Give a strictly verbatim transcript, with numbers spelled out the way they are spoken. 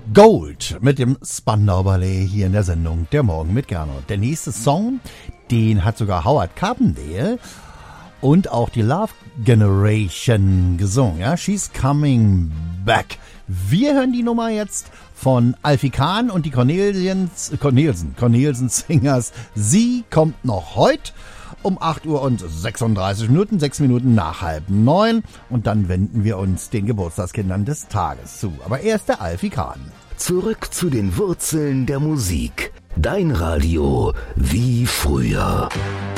Gold mit dem Spandau Ballet hier in der Sendung Der Morgen mit Gernot. Der nächste Song, den hat sogar Howard Carpendale und auch die Love Generation gesungen. Ja? She's Coming Back. Wir hören die Nummer jetzt von Alfie Kahn und die Corneliens, Cornelsen, Cornelsen Singers. Sie kommt noch heute um acht Uhr und sechsunddreißig Minuten, sechs Minuten nach halb neun. Und dann wenden wir uns den Geburtstagskindern des Tages zu. Aber erst der Alfie Kahn. Zurück zu den Wurzeln der Musik. Dein Radio wie früher.